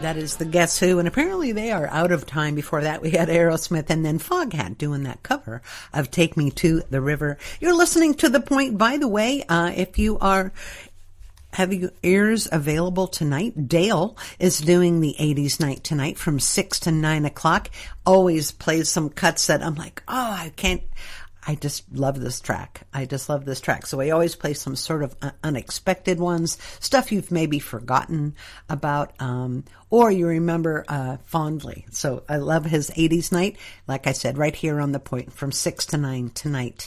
That is the Guess Who, and apparently they are out of time. Before that, we had Aerosmith and then Foghat doing that cover of Take Me to the River. You're listening to The Point. By the way, if you are having ears available tonight, Dale is doing the 80s night tonight from 6 to 9 o'clock. Always plays some cuts that I'm like, oh, I just love this track. I just love this track. So I always play some sort of unexpected ones, stuff you've maybe forgotten about, or you remember fondly. So I love his 80s night. Like I said, right here on The Point from 6 to 9 tonight.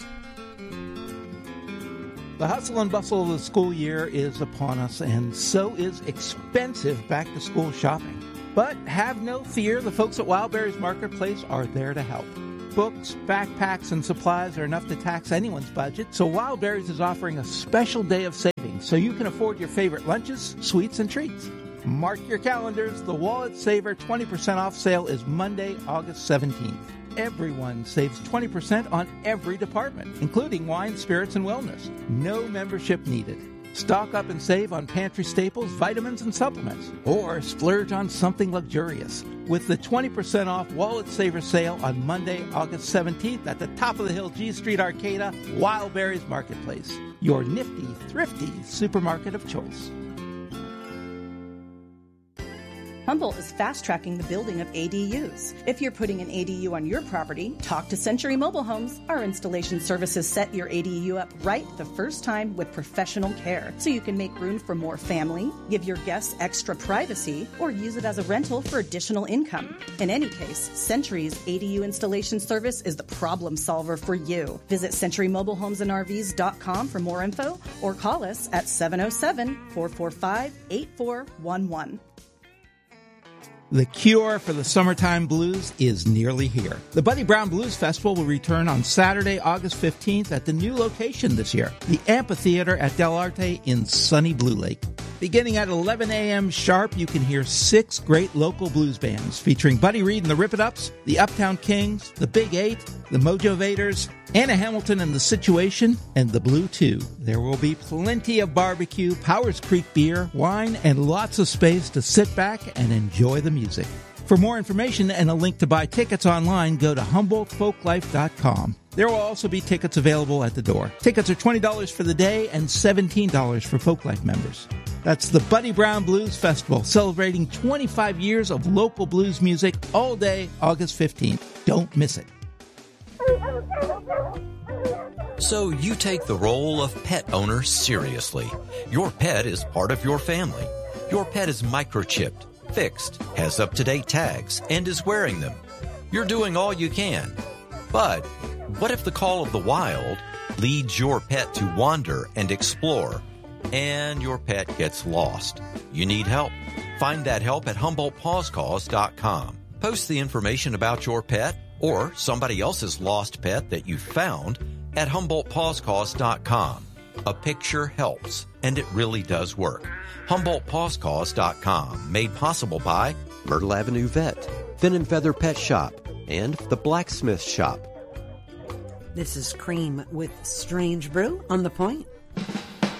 The hustle and bustle of the school year is upon us, and so is expensive back-to-school shopping. But have no fear, the folks at Wildberries Marketplace are there to help. Books, backpacks, and supplies are enough to tax anyone's budget, so Wildberries is offering a special day of savings so you can afford your favorite lunches, sweets, and treats. Mark your calendars. The Wallet Saver 20% off sale is Monday, August 17th. Everyone saves 20% on every department, including wine, spirits, and wellness. No membership needed. Stock up and save on pantry staples, vitamins, and supplements. Or splurge on something luxurious with the 20% off Wallet Saver sale on Monday, August 17th at the top of the hill G Street Arcata, Wildberries Marketplace. Your nifty, thrifty supermarket of choice. Humboldt is fast-tracking the building of ADUs. If you're putting an ADU on your property, talk to Century Mobile Homes. Our installation services set your ADU up right the first time with professional care, so you can make room for more family, give your guests extra privacy, or use it as a rental for additional income. In any case, Century's ADU installation service is the problem solver for you. Visit CenturyMobileHomesandRVs.com for more info, or call us at 707-445-8411. The cure for the summertime blues is nearly here. The Buddy Brown Blues Festival will return on Saturday, August 15th at the new location this year, the Amphitheater at Del Arte in sunny Blue Lake. Beginning at 11 a.m. sharp, you can hear 6 great local blues bands featuring Buddy Reed and the Rip-It-Ups, the Uptown Kings, the Big 8, the Mojovators, Anna Hamilton and the Situation, and the Blue 2. There will be plenty of barbecue, Powers Creek beer, wine, and lots of space to sit back and enjoy the music. For more information and a link to buy tickets online, go to HumboldtFolkLife.com. There will also be tickets available at the door. Tickets are $20 for the day and $17 for Folklife members. That's the Buddy Brown Blues Festival, celebrating 25 years of local blues music all day, August 15th. Don't miss it. So you take the role of pet owner seriously. Your pet is part of your family. Your pet is microchipped, fixed, has up-to-date tags, and is wearing them. You're doing all you can. But what if the call of the wild leads your pet to wander and explore, and your pet gets lost? You need help. Find that help at HumboldtPawsCause.com. Post the information about your pet or somebody else's lost pet that you found at HumboldtPawsCause.com. A picture helps, and it really does work. HumboldtPawsCause.com, made possible by Myrtle Avenue Vet, Fin and Feather Pet Shop, and The Blacksmith Shop. This is Cream with Strange Brew on The Point.